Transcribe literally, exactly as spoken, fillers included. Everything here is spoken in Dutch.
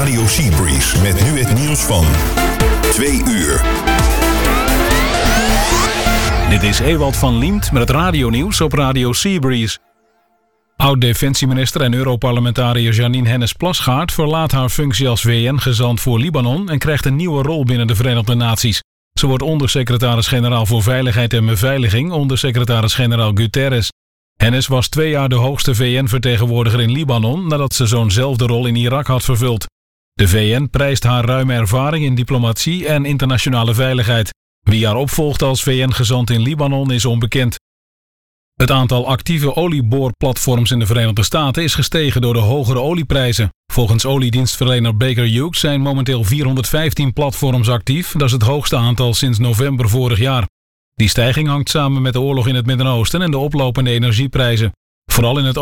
Radio Seabreeze met nu het nieuws van twee uur. Dit is Ewald van Liemt met het radionieuws op Radio Seabreeze. Oud-defensieminister en Europarlementariër Jeanine Hennis-Plasgaard verlaat haar functie als V N-gezant voor Libanon en krijgt een nieuwe rol binnen de Verenigde Naties. Ze wordt ondersecretaris-generaal voor Veiligheid en Beveiliging onder secretaris-generaal Guterres. Hennis was twee jaar de hoogste V N-vertegenwoordiger in Libanon nadat ze zo'nzelfde rol in Irak had vervuld. De V N prijst haar ruime ervaring in diplomatie en internationale veiligheid. Wie haar opvolgt als V N-gezant in Libanon is onbekend. Het aantal actieve olieboorplatforms in de Verenigde Staten is gestegen door de hogere olieprijzen. Volgens oliedienstverlener Baker Hughes zijn momenteel vierhonderdvijftien platforms actief. Dat is het hoogste aantal sinds november vorig jaar. Die stijging hangt samen met de oorlog in het Midden-Oosten en de oplopende energieprijzen. Vooral in het